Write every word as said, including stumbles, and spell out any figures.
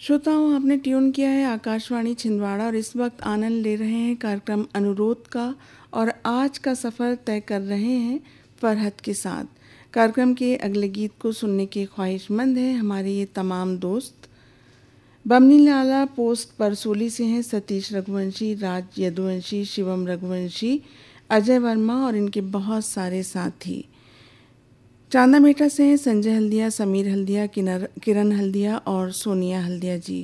श्रोताओं, आपने ट्यून किया है आकाशवाणी छिंदवाड़ा और इस वक्त आनंद ले रहे हैं कार्यक्रम अनुरोध का। और आज का सफ़र तय कर रहे हैं फरहत के साथ। कार्यक्रम के अगले गीत को सुनने के ख्वाहिशमंद हैं हमारे ये तमाम दोस्त। बमनी नाला पोस्ट परसोली से हैं सतीश रघुवंशी, राज यदुवंशी, शिवम रघुवंशी, अजय वर्मा और इनके बहुत सारे साथी। चांदा मेटा से हैं संजय हल्दिया, समीर हल्दिया, किरण हल्दिया और सोनिया हल्दिया जी।